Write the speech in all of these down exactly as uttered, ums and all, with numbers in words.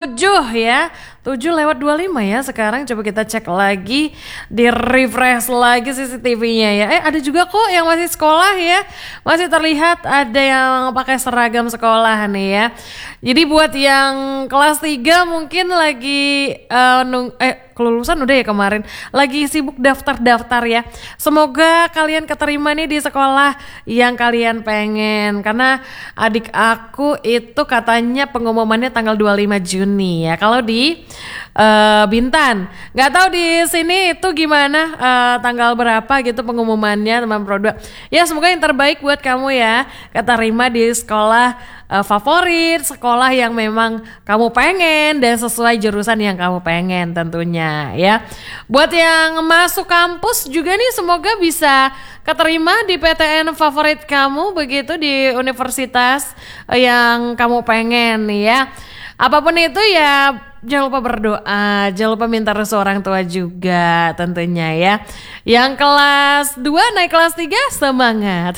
tujuh ya. tujuh lewat dua puluh lima ya sekarang. Coba kita cek lagi, di refresh lagi C C T V-nya ya. Eh ada juga kok yang masih sekolah ya. Masih terlihat ada yang pakai seragam sekolah nih ya. Jadi buat yang kelas tiga mungkin lagi uh, nung eh kelulusan udah ya kemarin, lagi sibuk daftar-daftar ya. Semoga kalian keterima nih di sekolah yang kalian pengen, karena adik aku itu katanya pengumumannya tanggal dua puluh lima Juni ya. Kalau di uh, Bintan, nggak tahu di sini itu gimana, uh, tanggal berapa gitu pengumumannya teman produk. Ya semoga yang terbaik buat kamu ya, keterima di sekolah uh, favorit, sekolah yang memang kamu pengen dan sesuai jurusan yang kamu pengen tentunya ya. Buat yang masuk kampus juga nih, semoga bisa keterima di P T N favorit kamu begitu, di universitas yang kamu pengen nih ya. Apapun itu ya, jangan lupa berdoa, jangan lupa minta restu orang tua juga tentunya ya. Yang kelas dua naik kelas tiga semangat.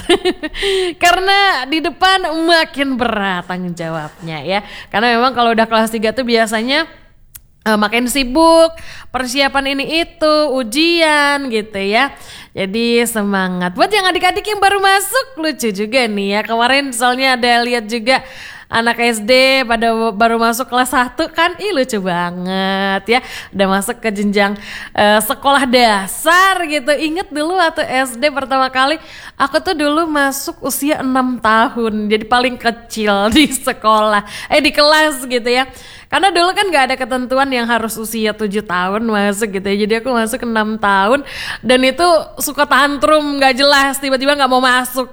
Karena di depan makin berat tanggung jawabnya ya. Karena memang kalau udah kelas tiga tuh biasanya uh, makin sibuk, persiapan ini itu, ujian gitu ya. Jadi semangat. Buat yang adik-adik yang baru masuk, lucu juga nih ya. Kemarin soalnya ada lihat juga anak S D pada baru masuk kelas satu kan, ih lucu banget ya. Udah masuk ke jenjang uh, sekolah dasar gitu. Ingat dulu waktu S D pertama kali, aku tuh dulu masuk usia enam tahun. Jadi paling kecil di sekolah, eh di kelas gitu ya. Karena dulu kan gak ada ketentuan yang harus usia tujuh tahun masuk gitu ya. Jadi aku masuk enam tahun dan itu suka tantrum gak jelas, tiba-tiba gak mau masuk.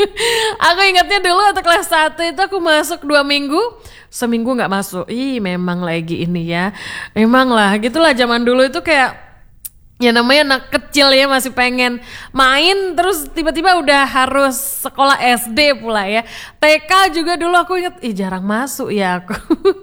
Aku ingatnya dulu waktu kelas satu itu aku masuk dua minggu, seminggu gak masuk. Ih memang lagi ini ya, memang lah gitulah zaman dulu itu kayak, ya namanya anak kecil ya, masih pengen main, terus tiba-tiba udah harus sekolah S D pula ya. T K juga dulu aku inget, ih jarang masuk ya aku.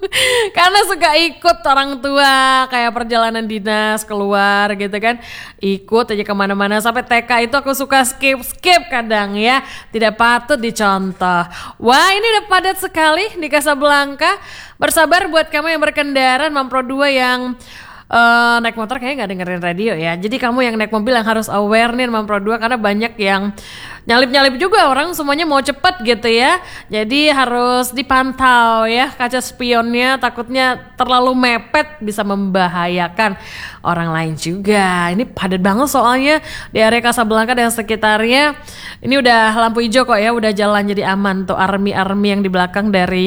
Karena suka ikut orang tua, kayak perjalanan dinas keluar gitu kan, ikut aja kemana-mana. Sampai T K itu aku suka skip-skip kadang ya, tidak patut dicontoh. Wah ini udah padat sekali di Kasablanka. Bersabar buat kamu yang berkendara, Mampro dua yang Uh, naik motor kayaknya gak dengerin radio ya. Jadi kamu yang naik mobil yang harus aware nih Mampro dua, karena banyak yang nyalip-nyalip juga, orang semuanya mau cepet gitu ya. Jadi harus dipantau ya kaca spionnya, takutnya terlalu mepet bisa membahayakan orang lain juga. Ini padat banget soalnya di area Kasablanka dan sekitarnya. Ini udah lampu hijau kok ya, udah jalan jadi aman tuh. Army-army yang di belakang dari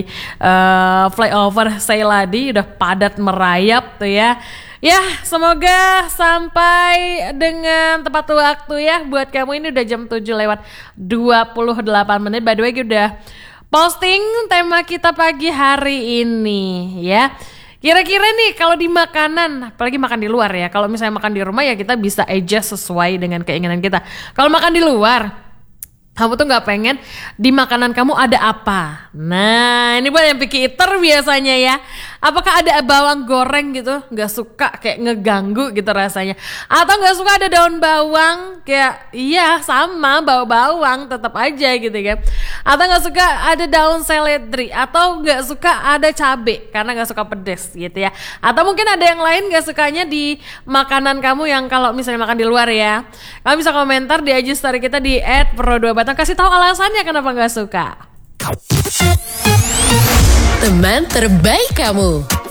uh, flyover Seyladi udah padat merayap tuh ya. Ya semoga sampai dengan tepat waktu ya. Buat kamu ini udah jam tujuh lewat dua puluh delapan menit. By the way udah posting tema kita pagi hari ini ya. Kira-kira nih kalau di makanan, apalagi makan di luar ya. Kalau misalnya makan di rumah ya kita bisa adjust sesuai dengan keinginan kita. Kalau makan di luar, kamu tuh gak pengen di makanan kamu ada apa? Nah ini buat yang picky eater biasanya ya. Apakah ada bawang goreng gitu, gak suka, kayak ngeganggu gitu rasanya. Atau gak suka ada daun bawang, kayak iya sama bawa bawang tetap aja gitu kan. Atau gak suka ada daun seledri, atau gak suka ada cabe karena gak suka pedes gitu ya. Atau mungkin ada yang lain gak sukanya di makanan kamu yang kalau misalnya makan di luar ya. Kamu bisa komentar di I G story kita di et pro dua batang, kasih tahu alasannya kenapa gak suka. Teman terbaik kamu.